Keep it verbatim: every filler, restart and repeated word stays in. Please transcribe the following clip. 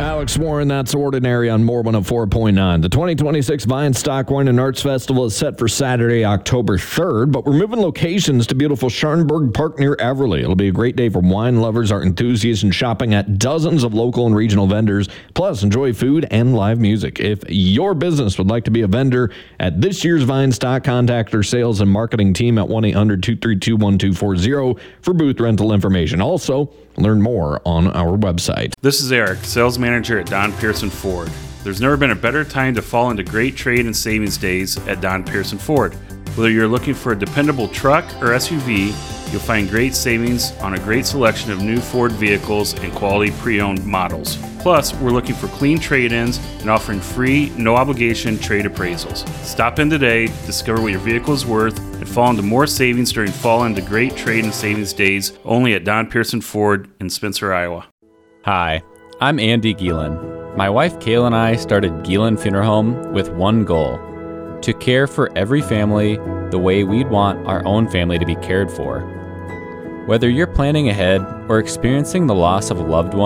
Alex Warren, that's Ordinary on More one oh four point nine. The twenty twenty-six Vine Stock Wine and Arts Festival is set for Saturday, October third, but we're moving locations to beautiful Scharenberg Park near Everly. It'll be a great day for wine lovers, art enthusiasts, and shopping at dozens of local and regional vendors. Plus, enjoy food and live music. If your business would like to be a vendor at this year's Vine Stock, contact our sales and marketing team at one eight hundred two three two one two four zero for booth rental information. Also, learn more on our website. This is Eric, sales manager at Don Pearson Ford. There's never been a better time to fall into great trade and savings days at Don Pearson Ford. Whether you're looking for a dependable truck or S U V, you'll find great savings on a great selection of new Ford vehicles and quality pre-owned models. Plus, we're looking for clean trade-ins and offering free, no-obligation trade appraisals. Stop in today, discover what your vehicle is worth, and fall into more savings during fall into great trade and savings days only at Don Pearson Ford in Spencer, Iowa. Hi, I'm Andy Gielen. My wife Kayla and I started Gielen Funeral Home with one goal: to care for every family the way we'd want our own family to be cared for. Whether you're planning ahead or experiencing the loss of a loved one,